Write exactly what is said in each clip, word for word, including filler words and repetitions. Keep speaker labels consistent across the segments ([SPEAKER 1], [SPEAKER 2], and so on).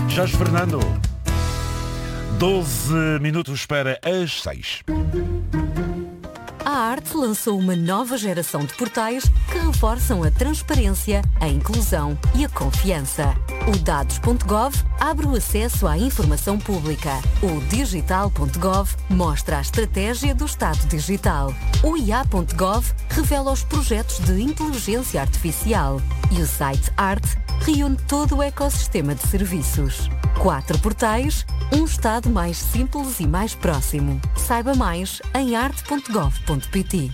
[SPEAKER 1] Jorge Fernando. doze minutos para as seis.
[SPEAKER 2] A Arte lançou uma nova geração de portais que reforçam a transparência, a inclusão e a confiança. O dados ponto gov abre o acesso à informação pública. O digital ponto gov mostra a estratégia do Estado digital. O i a ponto gov revela os projetos de inteligência artificial. E o site Arte reúne todo o ecossistema de serviços. Quatro portais, um Estado mais simples e mais próximo. Saiba mais em arte ponto gov ponto pt.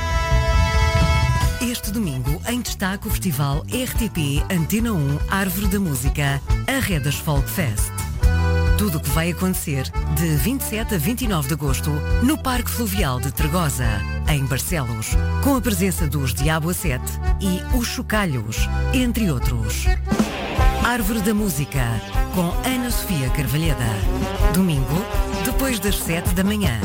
[SPEAKER 3] Este domingo, em destaque, o festival R T P Antena um Árvore da Música, Arredas Folk Fest. Tudo o que vai acontecer de vinte e sete a vinte e nove de agosto no Parque Fluvial de Tregosa, em Barcelos, com a presença dos Diabo a Sete e os Chocalhos, entre outros. Árvore da Música, com Ana Sofia Carvalheda. Domingo, depois das sete da manhã.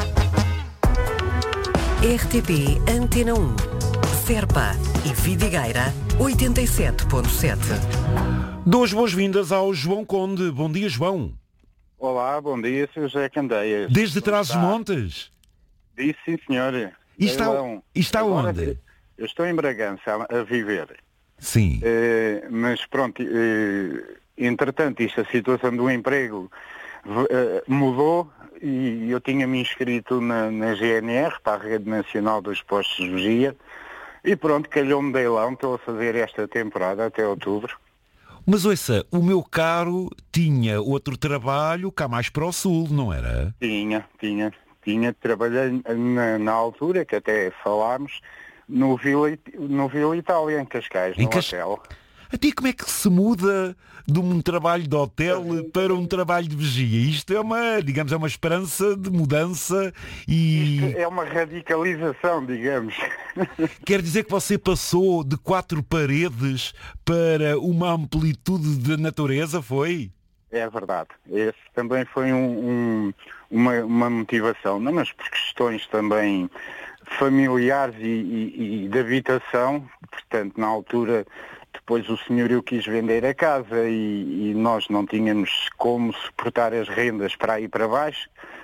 [SPEAKER 3] R T P Antena um, Serpa e Vidigueira, oitenta e sete ponto sete.
[SPEAKER 1] Duas boas-vindas ao João Conde. Bom dia, João.
[SPEAKER 4] Olá, bom dia, senhor José Candeias.
[SPEAKER 1] Desde Trás-os-Montes?
[SPEAKER 4] Disse sim, senhor.
[SPEAKER 1] E está, e está
[SPEAKER 4] Agora,
[SPEAKER 1] onde?
[SPEAKER 4] Eu estou em Bragança a, a viver.
[SPEAKER 1] Sim.
[SPEAKER 4] Eh, mas pronto, eh, entretanto, isto, a situação do emprego eh, mudou e eu tinha-me inscrito na, na G N R, para a Rede Nacional dos Postos de Vigia, e pronto, calhou-me leilão, estou a fazer esta temporada até outubro.
[SPEAKER 1] Mas ouça, o meu caro tinha outro trabalho cá mais para o sul, não era?
[SPEAKER 4] Tinha, tinha, tinha. Trabalhei na, na altura, que até falámos, no Vila, no Vila Itália, em Cascais,
[SPEAKER 1] em
[SPEAKER 4] no
[SPEAKER 1] Cas...
[SPEAKER 4] hotel.
[SPEAKER 1] Até como é que se muda de um trabalho de hotel para um trabalho de vigia? Isto é uma, digamos, é uma esperança de mudança e...
[SPEAKER 4] Isto é uma radicalização, digamos.
[SPEAKER 1] Quer dizer que você passou de quatro paredes para uma amplitude de natureza, foi?
[SPEAKER 4] É verdade. Esse também foi um, um, uma, uma motivação, não, mas por questões também familiares e, e, e de habitação. Portanto, na altura, depois o senhorio quis vender a casa e, e nós não tínhamos como suportar as rendas para aí para baixo.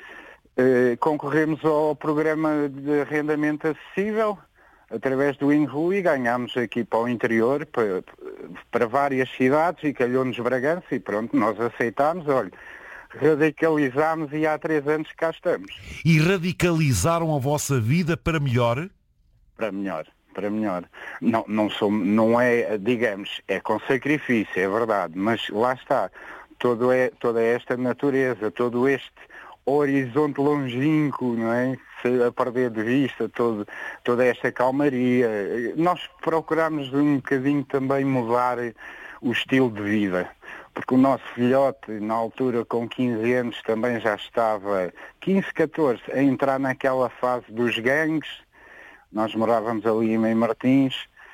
[SPEAKER 4] Eh, concorremos ao programa de arrendamento acessível através do INRU e ganhámos aqui para o interior, para, para várias cidades, e calhou-nos Bragança e pronto, nós aceitámos, olha, radicalizámos e há três anos que cá estamos.
[SPEAKER 1] E radicalizaram a vossa vida para melhor?
[SPEAKER 4] Para melhor, para melhor. Não, não, sou, não é, digamos, é com sacrifício, é verdade, mas lá está, todo é, toda esta natureza, todo este horizonte longínquo, não é? A perder de vista todo, toda esta calmaria. Nós procuramos um bocadinho também mudar o estilo de vida, porque o nosso filhote, na altura com quinze anos, também já estava, quinze, catorze, a entrar naquela fase dos gangues. Nós morávamos ali em Mãe Martins,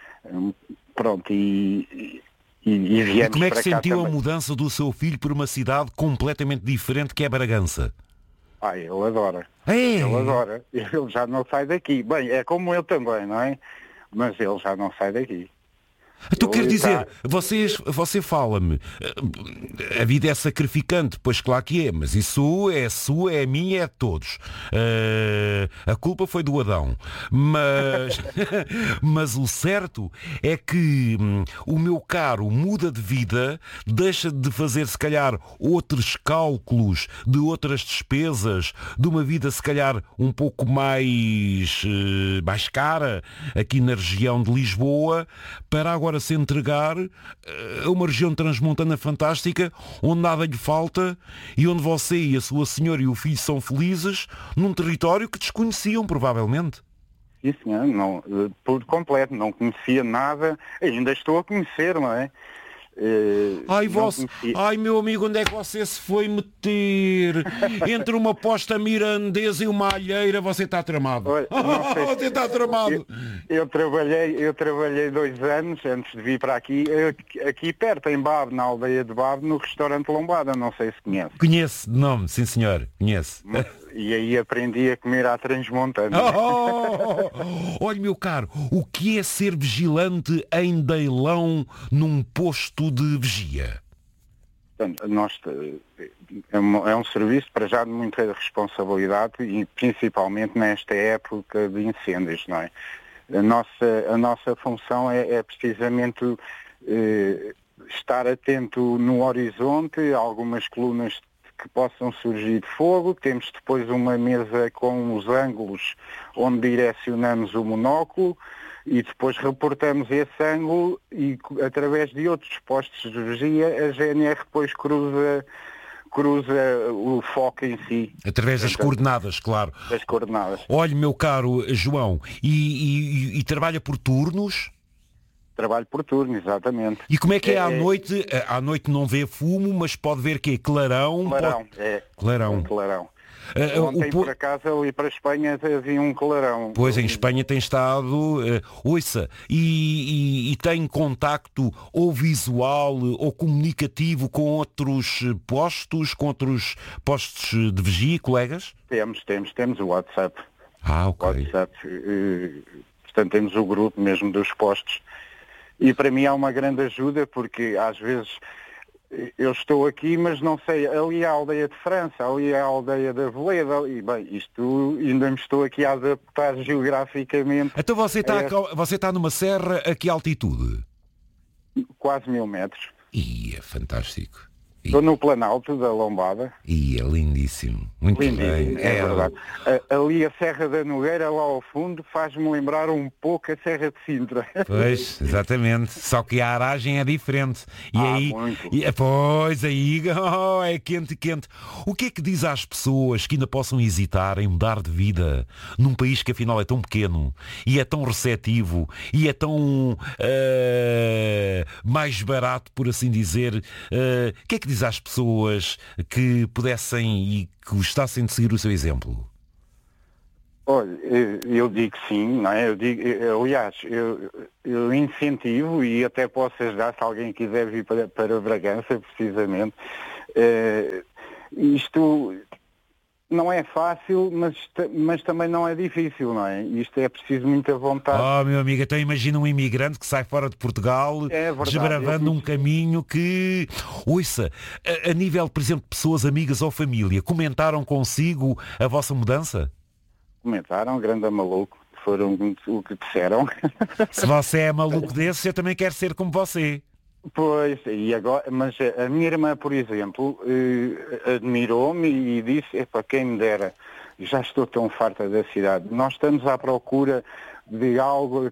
[SPEAKER 4] pronto, e... E, e, viemos
[SPEAKER 1] e como é que
[SPEAKER 4] para
[SPEAKER 1] sentiu
[SPEAKER 4] cá
[SPEAKER 1] a mudança do seu filho por uma cidade completamente diferente que é Bragança?
[SPEAKER 4] Ah, ele adora.
[SPEAKER 1] É.
[SPEAKER 4] Ele adora. Ele já não sai daqui. Bem, é como eu também, não é? Mas ele já não sai daqui.
[SPEAKER 1] Então quer dizer,
[SPEAKER 4] está...
[SPEAKER 1] vocês, você fala-me, a vida é sacrificante, pois claro que é, mas isso é sua, é minha, é de todos. Uh, a culpa foi do Adão. Mas, mas o certo é que hum, o meu caro muda de vida, deixa de fazer se calhar outros cálculos de outras despesas, de uma vida se calhar um pouco mais, uh, mais cara aqui na região de Lisboa, para agora se entregar a uma região transmontana fantástica, onde nada lhe falta e onde você e a sua senhora e o filho são felizes, num território que desconheciam, provavelmente.
[SPEAKER 4] Sim, senhor, não, por completo, não conhecia nada, ainda estou a conhecer, não é? Uh,
[SPEAKER 1] ai, você, ai, meu amigo, onde é que você se foi meter? Entre uma posta mirandesa e uma alheira, você está tramado.
[SPEAKER 4] Olha,
[SPEAKER 1] oh,
[SPEAKER 4] se...
[SPEAKER 1] Você está tramado.
[SPEAKER 4] Eu, eu, trabalhei, eu trabalhei dois anos antes de vir para aqui, aqui perto, em Bab, na aldeia de Bab, no restaurante Lombada, não sei se conhece.
[SPEAKER 1] Conheço de nome, sim senhor, conheço.
[SPEAKER 4] E aí aprendi a comer à transmontana.
[SPEAKER 1] Oh, olha, meu caro, o que é ser vigilante em Deilão num posto de vigia?
[SPEAKER 4] Portanto, nós, é, um, é um serviço para já de muita responsabilidade e principalmente nesta época de incêndios, não é? A nossa, a nossa função é, é precisamente eh, estar atento no horizonte, algumas colunas que possam surgir de fogo. Temos depois uma mesa com os ângulos onde direcionamos o monóculo e depois reportamos esse ângulo e através de outros postos de vigia a G N R depois cruza, cruza o foco em si.
[SPEAKER 1] Através das coordenadas, claro.
[SPEAKER 4] Das coordenadas.
[SPEAKER 1] Olhe, meu caro João, e, e, e trabalha por turnos?
[SPEAKER 4] Trabalho por turno, exatamente.
[SPEAKER 1] E como é que é,
[SPEAKER 4] é
[SPEAKER 1] à
[SPEAKER 4] é...
[SPEAKER 1] noite? À noite não vê fumo, mas pode ver quê? Clarão?
[SPEAKER 4] Clarão,
[SPEAKER 1] pode...
[SPEAKER 4] é.
[SPEAKER 1] Clarão.
[SPEAKER 4] Um clarão.
[SPEAKER 1] Uh,
[SPEAKER 4] Ontem,
[SPEAKER 1] o...
[SPEAKER 4] por acaso, ali para a Espanha havia um clarão.
[SPEAKER 1] Pois, em Espanha tem estado... Uh, ouça, e, e, e tem contacto ou visual ou comunicativo com outros postos, com outros postos de vigia, colegas?
[SPEAKER 4] Temos, temos, temos o WhatsApp.
[SPEAKER 1] Ah, ok.
[SPEAKER 4] WhatsApp. Uh, portanto, temos o grupo mesmo dos postos. E para mim há uma grande ajuda, porque às vezes eu estou aqui, mas não sei, ali é a aldeia de França, ali é a aldeia da Veleda, e bem, isto ainda me estou aqui a adaptar geograficamente.
[SPEAKER 1] Então você está,
[SPEAKER 4] é...
[SPEAKER 1] a, você está numa serra a que altitude?
[SPEAKER 4] Quase mil metros.
[SPEAKER 1] Ih, é fantástico.
[SPEAKER 4] Estou no Planalto da Lombada.
[SPEAKER 1] E é lindíssimo. Muito
[SPEAKER 4] lindíssimo,
[SPEAKER 1] bem.
[SPEAKER 4] É, é verdade. A, ali a Serra da Nogueira, lá ao fundo, faz-me lembrar um pouco a Serra de Sintra.
[SPEAKER 1] Pois, exatamente. Só que a aragem é diferente. E
[SPEAKER 4] ah,
[SPEAKER 1] aí,
[SPEAKER 4] muito.
[SPEAKER 1] E, pois, aí oh, é quente, quente. O que é que diz às pessoas que ainda possam hesitar em mudar de vida num país que afinal é tão pequeno e é tão receptivo e é tão uh, mais barato, por assim dizer? Uh, o que é que diz às pessoas que pudessem e que gostassem de seguir o seu exemplo?
[SPEAKER 4] Olha, eu digo sim, não é? Eu digo, eu, aliás, eu, eu incentivo e até posso ajudar se alguém quiser vir para, para Bragança, precisamente. Uh, isto não é fácil, mas, mas também não é difícil, não é? Isto é preciso muita vontade.
[SPEAKER 1] Oh, meu amigo, então imagina um imigrante que sai fora de Portugal,
[SPEAKER 4] é verdade,
[SPEAKER 1] desbravando um caminho que... Ouça, a, a nível, por exemplo, de pessoas, amigas ou família, comentaram consigo a vossa mudança?
[SPEAKER 4] Comentaram, grande maluco, foram o que disseram.
[SPEAKER 1] Se você é maluco desse, eu também quero ser como você.
[SPEAKER 4] Pois, e agora, mas a minha irmã, por exemplo, eh, admirou-me e disse, epá, quem me dera, já estou tão farta da cidade. Nós estamos à procura de algo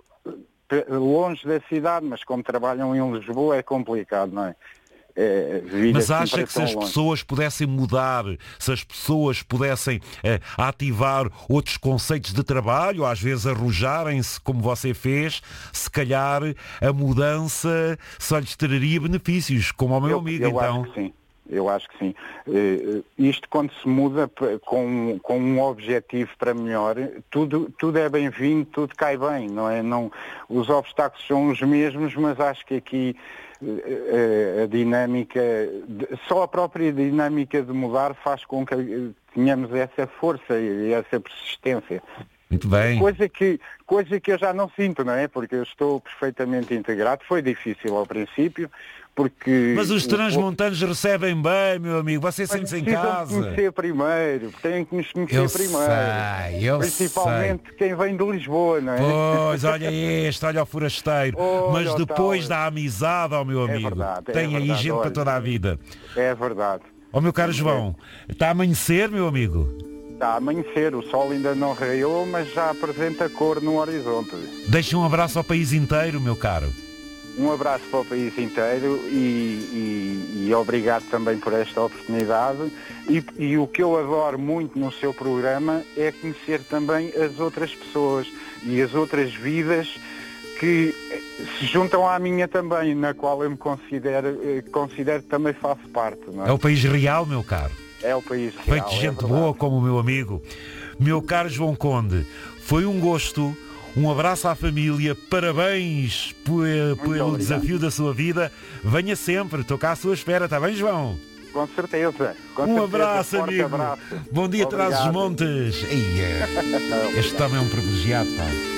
[SPEAKER 4] longe da cidade, mas como trabalham em Lisboa é complicado, não é? É,
[SPEAKER 1] mas
[SPEAKER 4] assim
[SPEAKER 1] acha que se as
[SPEAKER 4] longe.
[SPEAKER 1] pessoas pudessem mudar, se as pessoas pudessem eh, ativar outros conceitos de trabalho, às vezes arrojarem-se como você fez, se calhar a mudança só lhes traria benefícios, como ao meu
[SPEAKER 4] eu,
[SPEAKER 1] amigo,
[SPEAKER 4] eu
[SPEAKER 1] então.
[SPEAKER 4] Acho que sim. Eu acho que sim. Uh, isto quando se muda com, com um objetivo para melhor, tudo, tudo é bem-vindo, tudo cai bem, não é? Não, os obstáculos são os mesmos, mas acho que aqui uh, a dinâmica, só a própria dinâmica de mudar faz com que tenhamos essa força e essa persistência.
[SPEAKER 1] Muito bem.
[SPEAKER 4] Coisa que, coisa que eu já não sinto, não é? Porque eu estou perfeitamente integrado. Foi difícil ao princípio, porque...
[SPEAKER 1] Mas os transmontanos recebem bem, meu amigo. Você sente-se em casa.
[SPEAKER 4] Precisam conhecer primeiro. Têm que nos conhecer
[SPEAKER 1] eu
[SPEAKER 4] primeiro.
[SPEAKER 1] Sei, eu
[SPEAKER 4] Principalmente
[SPEAKER 1] sei.
[SPEAKER 4] quem vem de Lisboa, não é?
[SPEAKER 1] Pois, olha este, olha o forasteiro.
[SPEAKER 4] Olha,
[SPEAKER 1] mas depois
[SPEAKER 4] tal.
[SPEAKER 1] da amizade, ó meu amigo.
[SPEAKER 4] É verdade, é
[SPEAKER 1] tem aí
[SPEAKER 4] verdade,
[SPEAKER 1] gente
[SPEAKER 4] olha,
[SPEAKER 1] para toda a vida.
[SPEAKER 4] É verdade.
[SPEAKER 1] Ó meu caro João, está a amanhecer, meu amigo?
[SPEAKER 4] Está a amanhecer, o sol ainda não raiou, mas já apresenta cor no horizonte.
[SPEAKER 1] Deixa um abraço ao país inteiro, meu caro.
[SPEAKER 4] Um abraço para o país inteiro e, e, e obrigado também por esta oportunidade. E, e o que eu adoro muito no seu programa é conhecer também as outras pessoas e as outras vidas que se juntam à minha também, na qual eu me considero, considero que também faço parte. Não é?
[SPEAKER 1] É o país real, meu caro.
[SPEAKER 4] É o país real.
[SPEAKER 1] Feito de gente
[SPEAKER 4] é
[SPEAKER 1] boa como o meu amigo. Meu caro João Conde, foi um gosto, um abraço à família, parabéns por, pelo desafio da sua vida. Venha sempre, estou cá à sua espera, está bem, João?
[SPEAKER 4] Com certeza. Com
[SPEAKER 1] um
[SPEAKER 4] certeza.
[SPEAKER 1] abraço,
[SPEAKER 4] Forte
[SPEAKER 1] amigo.
[SPEAKER 4] Abraço.
[SPEAKER 1] Bom dia,
[SPEAKER 4] Obrigado.
[SPEAKER 1] Trás-os-Montes. Este homem é um privilegiado, pá.